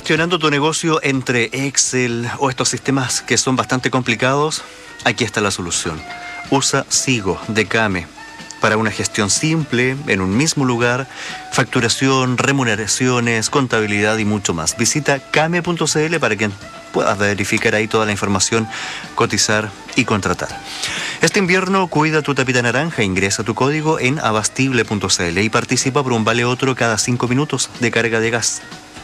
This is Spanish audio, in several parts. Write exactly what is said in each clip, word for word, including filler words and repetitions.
gestionando tu negocio entre Excel o estos sistemas que son bastante complicados? Aquí está la solución. Usa Sigo de Kame para una gestión simple, en un mismo lugar, facturación, remuneraciones, contabilidad y mucho más. Visita kame punto c l para que puedas verificar ahí toda la información, cotizar y contratar. Este invierno cuida tu tapita naranja, ingresa tu código en abastible punto c l y participa por un vale otro cada cinco minutos de carga de gas.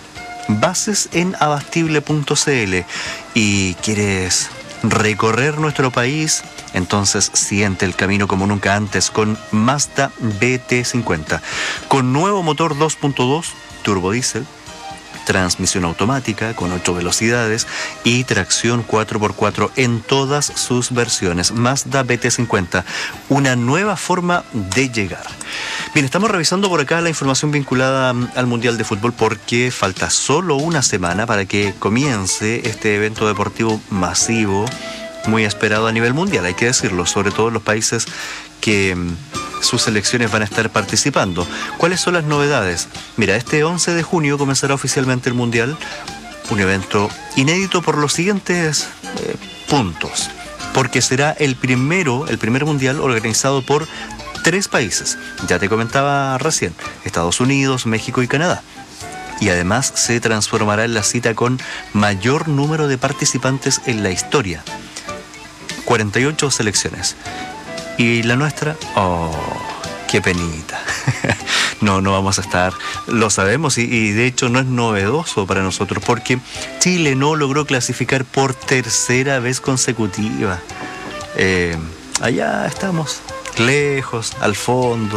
Bases en abastible punto c l. ¿Y quieres recorrer nuestro país? Entonces siente el camino como nunca antes con Mazda B T cincuenta. Con nuevo motor dos punto dos, turbodiesel, transmisión automática con ocho velocidades y tracción cuatro por cuatro en todas sus versiones. Mazda B T cincuenta, una nueva forma de llegar. Bien, estamos revisando por acá la información vinculada al Mundial de Fútbol porque falta solo una semana para que comience este evento deportivo masivo, muy esperado a nivel mundial, hay que decirlo, sobre todo en los países que sus selecciones van a estar participando. ¿Cuáles son las novedades? Mira, este once de junio comenzará oficialmente el Mundial, un evento inédito por los siguientes eh, puntos, porque será el primero, el primer Mundial organizado por tres países. Ya te comentaba recién, Estados Unidos, México y Canadá. Y además se transformará en la cita con mayor número de participantes en la historia. cuarenta y ocho selecciones. ¿Y la nuestra? ¡Oh, qué penita! No, no vamos a estar, lo sabemos y, y de hecho no es novedoso para nosotros porque Chile no logró clasificar por tercera vez consecutiva. Eh, allá estamos, lejos, al fondo,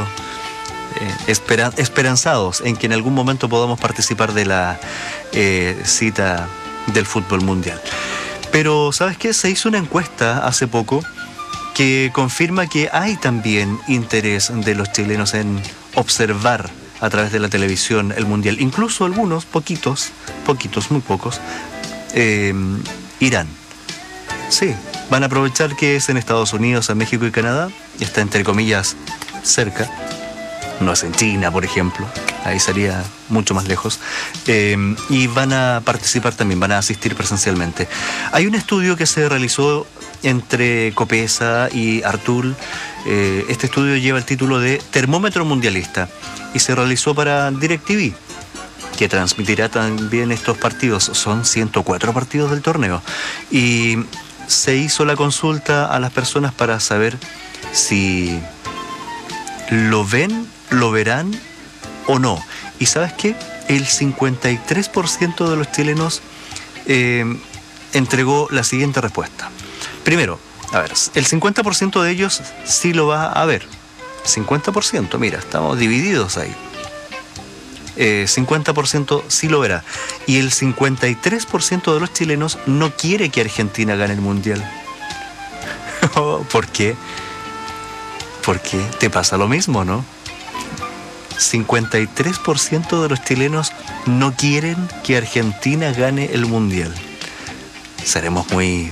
eh, espera, esperanzados en que en algún momento podamos participar de la eh, cita del fútbol mundial. Pero, ¿sabes qué? Se hizo una encuesta hace poco que confirma que hay también interés de los chilenos en observar a través de la televisión el Mundial. Incluso algunos, poquitos, poquitos, muy pocos, eh, irán. Sí, van a aprovechar que es en Estados Unidos, en México y Canadá, y está entre comillas cerca. No es en China, por ejemplo, ahí sería mucho más lejos, eh, y van a participar también, van a asistir presencialmente. Hay un estudio que se realizó entre Copesa y Artul, eh, este estudio lleva el título de Termómetro Mundialista y se realizó para DirecTV, que transmitirá también estos partidos, son ciento cuatro partidos del torneo, y se hizo la consulta a las personas para saber si lo ven, lo verán o no. ¿Y sabes qué? El cincuenta y tres por ciento de los chilenos eh, entregó la siguiente respuesta. Primero, a ver, el cincuenta por ciento de ellos sí lo va a ver. cincuenta por ciento, mira, estamos divididos ahí. Eh, cincuenta por ciento sí lo verá. Y el cincuenta y tres por ciento de los chilenos no quiere que Argentina gane el Mundial. ¿Por qué? Porque te pasa lo mismo, ¿no? cincuenta y tres por ciento de los chilenos no quieren que Argentina gane el Mundial. Seremos muy...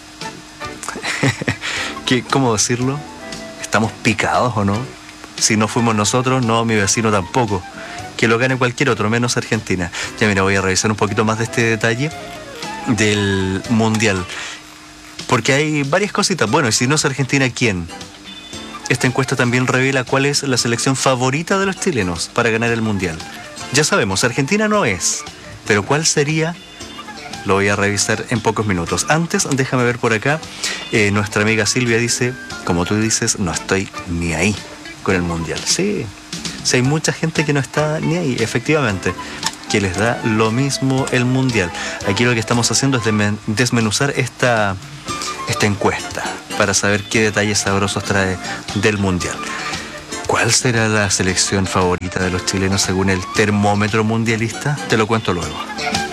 ¿Qué, ¿Cómo decirlo? ¿Estamos picados o no? Si no fuimos nosotros, no, mi vecino tampoco. Que lo gane cualquier otro, menos Argentina. Ya mira, voy a revisar un poquito más de este detalle del Mundial. Porque hay varias cositas. Bueno, y si no es Argentina, ¿quién? Esta encuesta también revela cuál es la selección favorita de los chilenos para ganar el Mundial. Ya sabemos, Argentina no es, pero ¿cuál sería? Lo voy a revisar en pocos minutos. Antes, déjame ver por acá, eh, nuestra amiga Silvia dice, como tú dices, no estoy ni ahí con el Mundial. Sí, sí, hay mucha gente que no está ni ahí, efectivamente, que les da lo mismo el Mundial. Aquí lo que estamos haciendo es desmenuzar esta, esta encuesta para saber qué detalles sabrosos trae del Mundial. ¿Cuál será la selección favorita de los chilenos según el termómetro mundialista? Te lo cuento luego.